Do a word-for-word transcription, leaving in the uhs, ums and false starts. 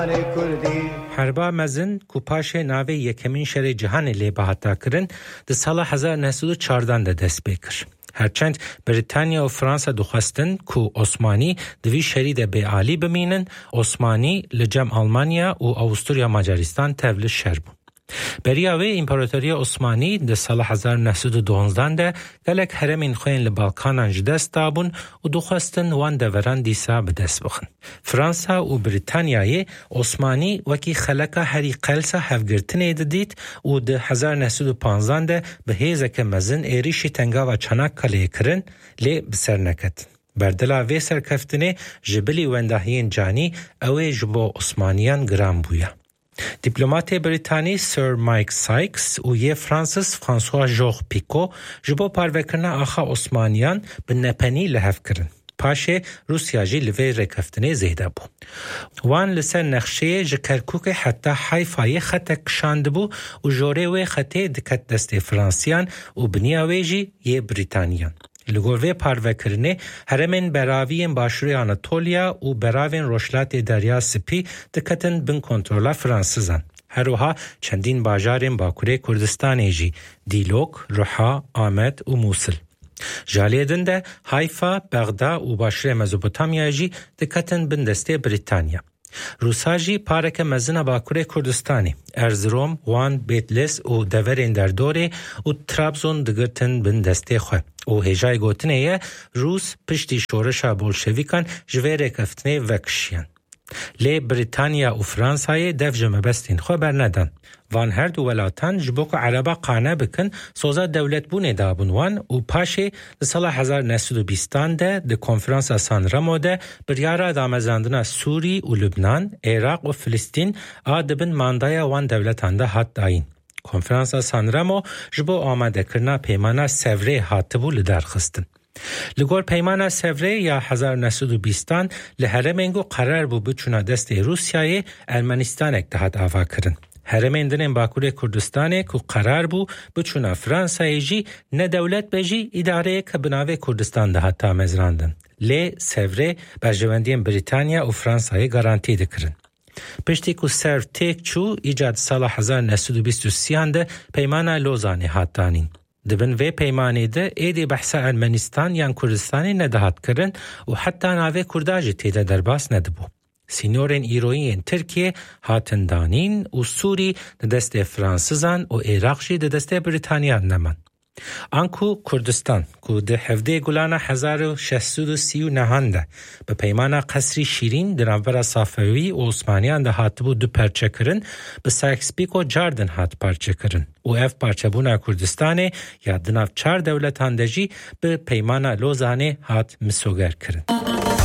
حربا مزن کو پاش ناوی یکمین شر جهان لی بهاتا کرن د سال هزار و نهصد و چهارده ده دست بکر. هرچند بریتانیا و فرانسا دخواستن کو عثمانی دوی شرید به عالی بمینن، عثمانی لجم آلمانیا و اوستوریا مجارستان تول شر بو. بریاوی امپراتوری عثمانی د سال هزار و نهصد و دوازده ده گلک هرمین خوین لبالکانان جدست دابون و دخواستن وان دوران دیسا بدست بخن. فرانسا و بریتانیای عثمانی وکی خلقا هری قلسا هفگرتن ایددید و د هزار و نهصد و پانزده ده به هیزک مزن ایریشی تنگا و چناک کلی کرن لی بسر نکد. بردلا وی سرکفتنه جبلی وندهین جانی اوی جبو عثمانیان گرام بویا. دیپلمات بریتانی سر مایک سایکس و یه فرانسیس فرانسوا ژوغ پیکو جبو پاروکرنا آخا عثمانیان به نپنی لحف کرن. پاشه روسیا جی لوی رکفتنه زیده بو. وان لسر نقشه جکرکوک حتی حیفای خطه کشاند بو و جوره وی خطه دکت دست فرانسیان و بنیاوی جی یه بریتانیان. لگوروی پاروکرنه هرمین براوین باشوری آناتولیا و براوین روشلات دریا سپی دکتن بن کنترولا فرانسیزان. هروها چندین باجارین باکوره کردستانی جی دیلوک، روحا، آمد و موسل. جالیدن ده حیفا، بغدا و باشوری مزوپوتامیا جی دکتن بن دسته بریتانیا. روسا جی پارک مزن باکوره کردستانی ارزروم، وان، بیتلس و دورین در دوره و ترابزون دگرتن بن دسته خواه. او هجای گوتنه یه روس پشتی شورشا بولشویکان جویره کفتنه وکشیان. لی بریتانیا و فرانسای دف جمبستین خو برندن. وان هر دو ولاتان جبوک عربا قانه بکن سوزا دولت بونه دابون وان و پاشه سال هزار و نهصد و بیست ده ده کنفرانس سان رمو ده بریارا دامزاندنا سوری و لبنان، عراق و فلسطین آدبن ماندایا وان دولتان ده حد داین. کنفرانس سان رمو جبو آماده کرنا پیمانا سوره هاتبو لدرخستن. لگور پیمانا سوره یا هزار و نهصد و بیست لحرمینگو قرار بو بچونا دست روسیای ارمنستان اکتحاد آوا کرن. هرمین دنین باکوره کردستانه که قرار بو بچونا فرانسای جی نه دولت بجی اداره که بناوه کردستان ده حتا مزراندن. لی سوره برجواندین بریتانیا و فرانسای گارانتی دکرن. پشتی که سر تیک چو ایجاد سال هزار و نهصد و بیست و سه ده پیمانا لوزانی هاتانین. دبن وی پیمانی ده ایدی بحث ارمنستان یان کردستانی ندهات کرن و حتی ناوه کرداجی تیده درباس ندبو. سینورین ایروین ترکیه هاتن دانین و سوری ده دست فرانسیزان و عراقشی ده دست بریتانیا نمان. آنکو کردستان که ده هفده گلانه هزار و ششصد و سی و نهانده به پیمان قصری شیرین در انور صافوی و عثمانیان ده هاتبو دو پرچه کرن به ساکسپیک و جاردن هات پرچه کرن و اف پرچه بونا کردستانه یا دناف چار دولتان دجی به پیمان لوزانه هات مسوگر کرن.